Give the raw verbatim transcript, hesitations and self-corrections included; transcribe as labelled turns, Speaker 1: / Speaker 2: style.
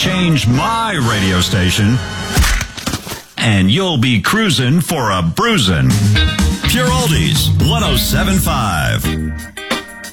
Speaker 1: change my radio station, and you'll be cruising for a bruisin'. Pure Oldies, one oh seven point five.